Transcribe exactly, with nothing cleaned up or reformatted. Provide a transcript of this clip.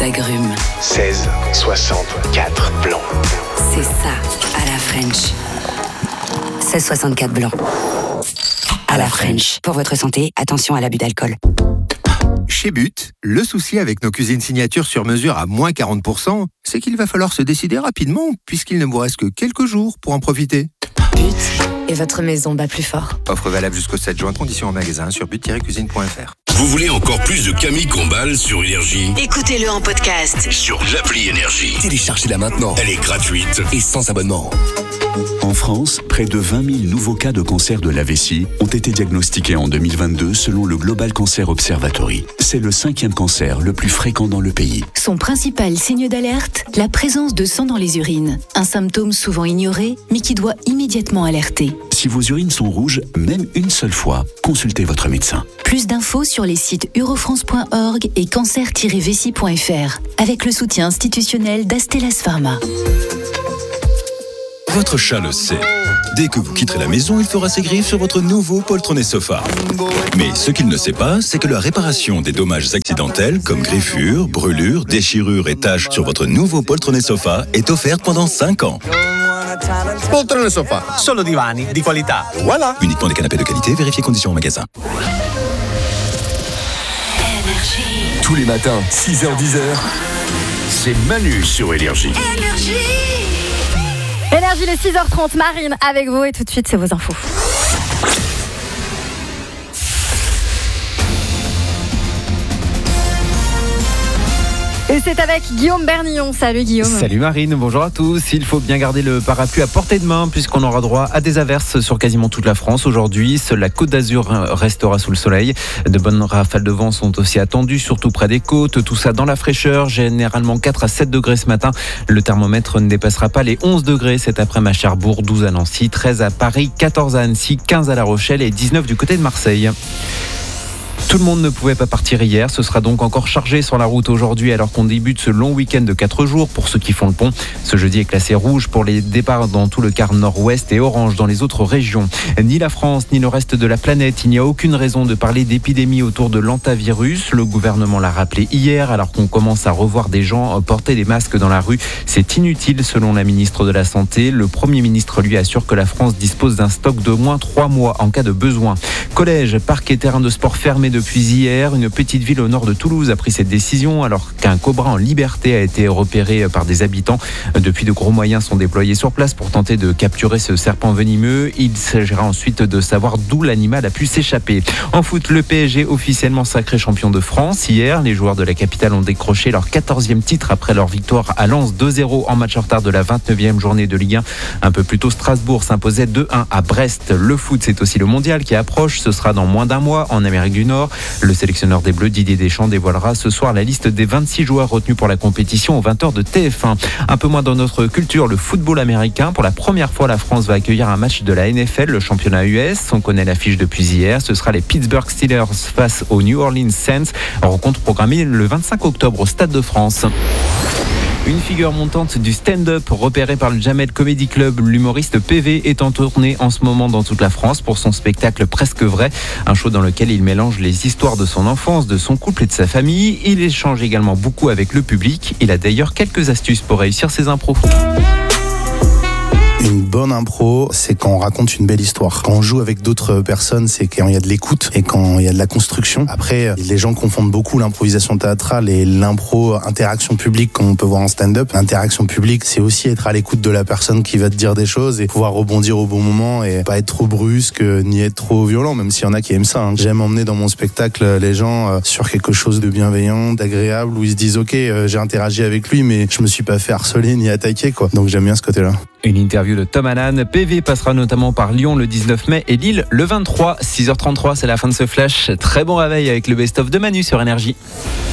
d'agrumes. seize soixante-quatre blanc. C'est ça, à la French. seize soixante-quatre blanc. À la French. Pour votre santé, attention à l'abus d'alcool. Chez But, le souci avec nos cuisines signatures sur mesure à moins quarante pour cent, c'est qu'il va falloir se décider rapidement, puisqu'il ne vous reste que quelques jours pour en profiter. But, et votre maison bat plus fort. Offre valable jusqu'au sept juin, conditions en magasin sur but tiret cuisine point f r. Vous voulez encore plus de Camille Combal sur Énergie ? Écoutez-le en podcast sur l'appli Énergie. Téléchargez-la maintenant. Elle est gratuite et sans abonnement. En France, près de vingt mille nouveaux cas de cancer de la vessie ont été diagnostiqués en deux mille vingt-deux selon le Global Cancer Observatory. C'est le cinquième cancer le plus fréquent dans le pays. Son principal signe d'alerte, la présence de sang dans les urines. Un symptôme souvent ignoré, mais qui doit immédiatement alerter. Si vos urines sont rouges, même une seule fois, consultez votre médecin. Plus d'infos sur les sites eurofrance point org et cancer tiret vessie point f r, avec le soutien institutionnel d'Astellas Pharma. Votre chat le sait. Dès que vous quitterez la maison, il fera ses griffes sur votre nouveau poltronné sofa. Mais ce qu'il ne sait pas, c'est que la réparation des dommages accidentels comme griffures, brûlures, déchirures et taches sur votre nouveau poltronné sofa est offerte pendant cinq ans. Poltrone sofa, solo divani di qualità. Voilà. Uniquement des canapés de qualité, vérifiez conditions en magasin. Tous les matins, six heures dix, c'est Manu sur Énergie. Énergie Énergie, les six heures trente, Marine avec vous et tout de suite, c'est vos infos. Et c'est avec Guillaume Bernillon. Salut Guillaume. Salut Marine, bonjour à tous. Il faut bien garder le parapluie à portée de main puisqu'on aura droit à des averses sur quasiment toute la France aujourd'hui. Seule la Côte d'Azur restera sous le soleil. De bonnes rafales de vent sont aussi attendues, surtout près des côtes. Tout ça dans la fraîcheur, généralement quatre à sept degrés ce matin. Le thermomètre ne dépassera pas les onze degrés cet après-midi à Cherbourg, douze à Nancy, treize à Paris, quatorze à Annecy, quinze à La Rochelle et dix-neuf du côté de Marseille. Tout le monde ne pouvait pas partir hier, ce sera donc encore chargé sur la route aujourd'hui alors qu'on débute ce long week-end de quatre jours pour ceux qui font le pont. Ce jeudi est classé rouge pour les départs dans tout le quart nord-ouest et orange dans les autres régions. Ni la France ni le reste de la planète, il n'y a aucune raison de parler d'épidémie autour de l'hantavirus. Le gouvernement l'a rappelé hier alors qu'on commence à revoir des gens porter des masques dans la rue. C'est inutile selon la ministre de la Santé. Le Premier ministre lui assure que la France dispose d'un stock d'au moins trois mois en cas de besoin. Collège, parc et terrain de sport fermés depuis hier. Une petite ville au nord de Toulouse a pris cette décision alors qu'un cobra en liberté a été repéré par des habitants. Depuis, de gros moyens sont déployés sur place pour tenter de capturer ce serpent venimeux. Il s'agira ensuite de savoir d'où l'animal a pu s'échapper. En foot, le P S G officiellement sacré champion de France. Hier, les joueurs de la capitale ont décroché leur quatorzième titre après leur victoire à Lens deux zéro en match en retard de la vingt-neuvième journée de Ligue un. Un peu plus tôt, Strasbourg s'imposait deux un à Brest. Le foot, c'est aussi le mondial qui approche. Ce sera dans moins d'un mois en Amérique du Nord. Le sélectionneur des Bleus, Didier Deschamps, dévoilera ce soir la liste des vingt-six joueurs retenus pour la compétition aux vingt heures de T F un. Un peu moins dans notre culture, le football américain. Pour la première fois, la France va accueillir un match de la N F L, le championnat U S. On connaît l'affiche depuis hier. Ce sera les Pittsburgh Steelers face aux New Orleans Saints. Rencontre programmée le vingt-cinq octobre au Stade de France. Une figure montante du stand-up repérée par le Jamel Comedy Club, l'humoriste P V est en tournée en ce moment dans toute la France pour son spectacle Presque Vrai, un show dans lequel il mélange les histoires de son enfance, de son couple et de sa famille. Il échange également beaucoup avec le public. Il a d'ailleurs quelques astuces pour réussir ses impros. Une bonne impro, c'est quand on raconte une belle histoire. Quand on joue avec d'autres personnes, c'est quand il y a de l'écoute et quand il y a de la construction. Après, les gens confondent beaucoup l'improvisation théâtrale et l'impro interaction publique comme on peut voir en stand-up. L'interaction publique, c'est aussi être à l'écoute de la personne qui va te dire des choses et pouvoir rebondir au bon moment et pas être trop brusque ni être trop violent, même s'il y en a qui aiment ça. Hein. J'aime emmener dans mon spectacle les gens sur quelque chose de bienveillant, d'agréable, où ils se disent « Ok, j'ai interagi avec lui, mais je me suis pas fait harceler ni attaquer. » quoi. Donc j'aime bien ce côté-là. Une interview de Tom Allan. P V passera notamment par Lyon le dix-neuf mai et Lille le vingt-trois. six heures trente-trois, c'est la fin de ce flash. Très bon réveil avec le best-of de Manu sur Énergie.